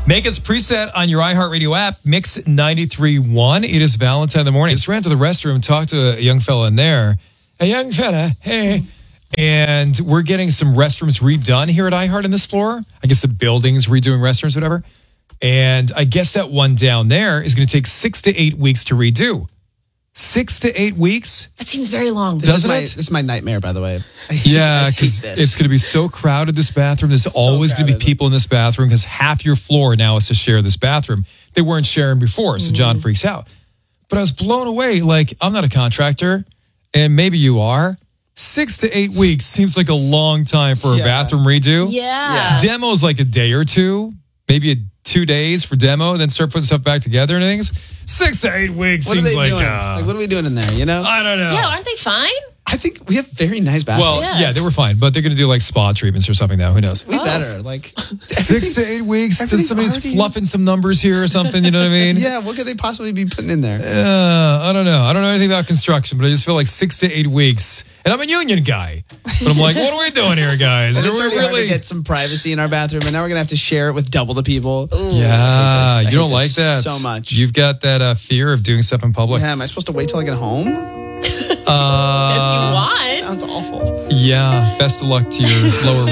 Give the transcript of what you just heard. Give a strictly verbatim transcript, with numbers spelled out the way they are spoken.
Make us preset on your iHeartRadio app, Mix ninety-three point one. It is Valentine in the morning. I just ran to the restroom and talked to a young fella in there. A young fella, hey. And we're getting some restrooms redone here at iHeart on this floor. I guess the building's redoing restrooms, whatever. And I guess that one down there is going to take six to eight weeks to redo. Six to eight weeks? That seems very long. This Doesn't is my, it? This is my nightmare, by the way. Yeah, because it's going to be so crowded, this bathroom. There's always going to be people in this bathroom because half your floor now is to share this bathroom. They weren't sharing before, so John freaks out. But I was blown away. Like, I'm not a contractor, and maybe you are. Six to eight weeks seems like a long time for Yeah. a bathroom redo. Yeah. Demo's like a day or two, maybe a, two days for demo, then start putting stuff back together and things. Six to eight weeks What are seems they like, doing? uh, Like, what are we doing in there, you know? I don't know. Yeah, aren't they fine? I think we have very nice bathrooms. Well, yeah. Yeah. they were fine, but they're going to do like spa treatments or something now. Who knows? we Oh. better. Like, Six to eight weeks. Does everything's somebody's already- fluffing some numbers here or something? You know what I mean? yeah, what could they possibly be putting in there? Uh, I don't know. I don't know anything about construction, but I just feel like six to eight weeks. And I'm a union guy. But I'm like, what are we doing here, guys? And Are it's we already hard to really? get some privacy in our bathroom, and now we're gonna have to share it with double the people. Yeah, I hate you don't this like that so much. You've got that uh, fear of doing stuff in public. Yeah, am I supposed to wait till I get home? Uh, if you want. Sounds awful. yeah. Best of luck to your lower